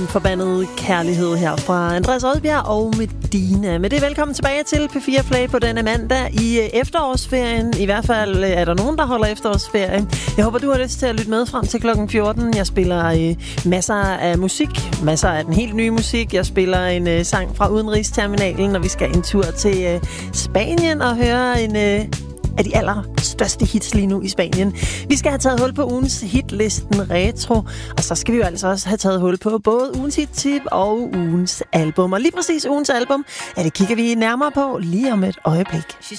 forbandet kærlighed her fra Andreas Odbjerg og Medina. Med det velkommen tilbage til P4 Play på denne mandag i efterårsferien. I hvert fald er der nogen, der holder efterårsferie. Jeg håber, du har lyst til at lytte med frem til klokken 14. Jeg spiller masser af musik, masser af den helt nye musik. Jeg spiller en sang fra Udenrigsterminalen, og vi skal en tur til Spanien og høre en af de allerstørste hits lige nu i Spanien. Vi skal have taget hul på ugens hitlisten Retro, og så skal vi jo altså også have taget hul på både ugens hit-tip og ugens album. Og lige præcis ugens album, det kigger vi nærmere på lige om et øjeblik.